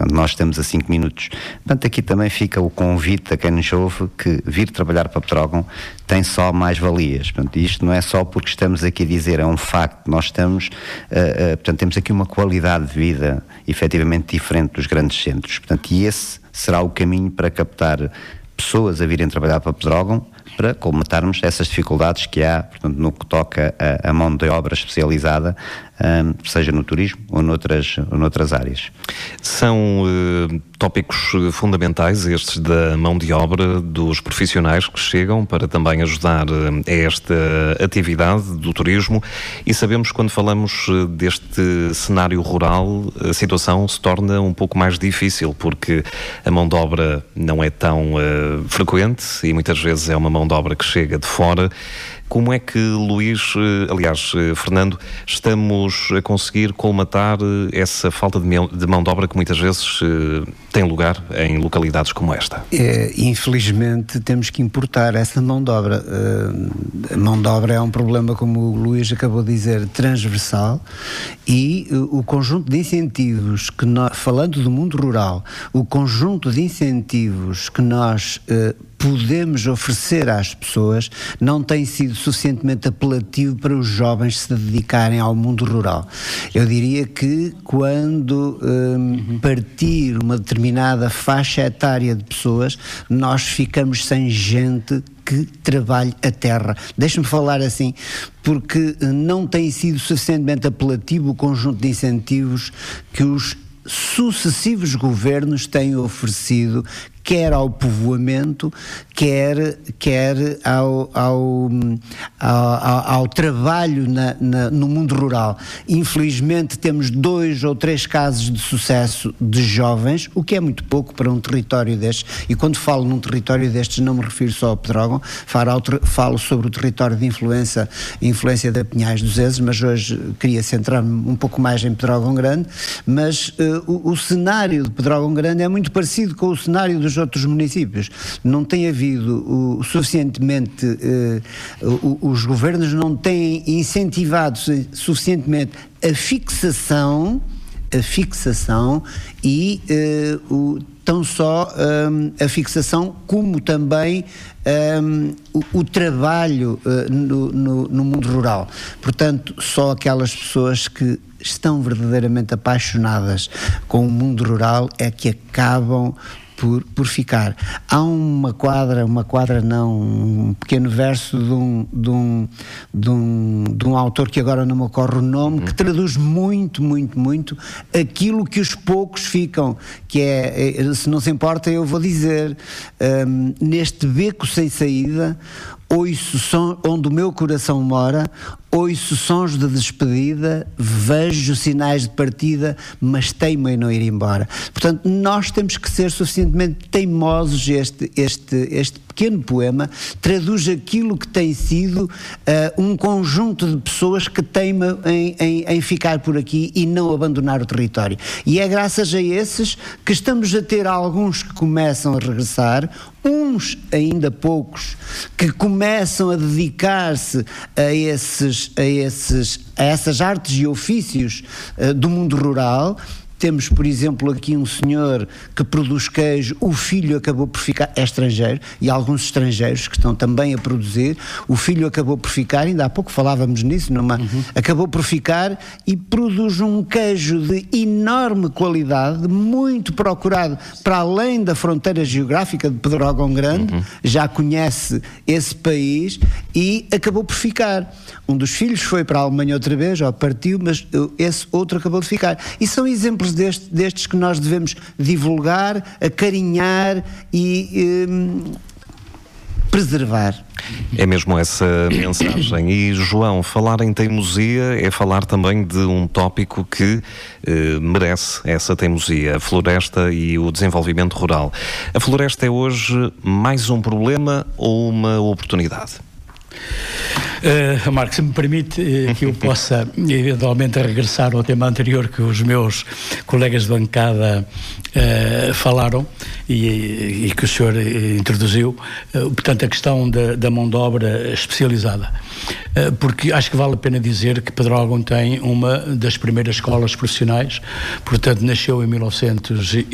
Portanto, nós estamos a 5 minutos. Portanto, aqui também fica o convite a quem nos ouve que vir trabalhar para Pedrógão tem só mais-valias. Portanto, isto não é só porque estamos aqui a dizer, é um facto. Nós estamos, portanto, temos aqui uma qualidade de vida efetivamente diferente dos grandes centros. Portanto, e esse será o caminho para captar pessoas a virem trabalhar para Pedrógão, para colmatarmos essas dificuldades que há, portanto, no que toca a mão de obra especializada, seja no turismo ou noutras áreas. São tópicos fundamentais estes da mão de obra dos profissionais que chegam para também ajudar a esta atividade do turismo, e sabemos que quando falamos deste cenário rural a situação se torna um pouco mais difícil, porque a mão de obra não é tão frequente e muitas vezes é uma mão de obra que chega de fora. Como é que, Fernando, estamos a conseguir colmatar essa falta de mão de obra que muitas vezes tem lugar em localidades como esta? Infelizmente temos que importar essa mão de obra. A mão de obra é um problema, como o Luís acabou de dizer, transversal, e o conjunto de incentivos que nós, falando do mundo rural, o conjunto de incentivos que nós podemos oferecer às pessoas não tem sido suficientemente apelativo para os jovens se dedicarem ao mundo rural. Eu diria que quando partir uma determinada faixa etária de pessoas, nós ficamos sem gente que trabalhe a terra. Deixe-me falar assim, porque não tem sido suficientemente apelativo o conjunto de incentivos que os sucessivos governos têm oferecido, quer ao povoamento, quer ao trabalho no mundo rural. Infelizmente temos 2 ou 3 casos de sucesso de jovens, o que é muito pouco para um território destes, e quando falo num território destes não me refiro só ao Pedrógão, falo sobre o território de influência da Pinhais dos Ezes, mas hoje queria centrar-me um pouco mais em Pedrógão Grande, mas o cenário de Pedrógão Grande é muito parecido com o cenário dos outros municípios. Não tem havido suficientemente, os governos não têm incentivado suficientemente a fixação e tão só a fixação como também o trabalho no mundo rural. Portanto, só aquelas pessoas que estão verdadeiramente apaixonadas com o mundo rural é que acabam por ficar. Há um pequeno verso de um autor que agora não me ocorre o nome, que traduz muito aquilo que os poucos ficam, que é, se não se importa eu vou dizer, neste beco sem saída, ouço som onde o meu coração mora, ouço sons de despedida, vejo sinais de partida, mas teimo em não ir embora. Portanto, nós temos que ser suficientemente teimosos. Este pequeno poema traduz aquilo que tem sido um conjunto de pessoas que teimam em ficar por aqui e não abandonar o território. E é graças a esses que estamos a ter alguns que começam a regressar, uns ainda poucos que começam a dedicar-se a essas artes e ofícios do mundo rural. Temos, por exemplo, aqui um senhor que produz queijo, o filho acabou por ficar, é estrangeiro, e alguns estrangeiros que estão também a produzir, o filho acabou por ficar, ainda há pouco falávamos nisso, acabou por ficar e produz um queijo de enorme qualidade, muito procurado para além da fronteira geográfica de Pedrógão Grande, já conhece esse país e acabou por ficar. Um dos filhos foi para a Alemanha outra vez, já partiu, mas esse outro acabou de ficar. E são exemplos destes que nós devemos divulgar, acarinhar e preservar. É mesmo essa mensagem. E, João, falar em teimosia é falar também de um tópico que merece essa teimosia, a floresta e o desenvolvimento rural. A floresta é hoje mais um problema ou uma oportunidade? Marco, se me permite que eu possa eventualmente regressar ao tema anterior que os meus colegas de bancada falaram e que o senhor introduziu, portanto a questão da mão de obra especializada, porque acho que vale a pena dizer que Pedrógão tem uma das primeiras escolas profissionais, portanto nasceu em 1900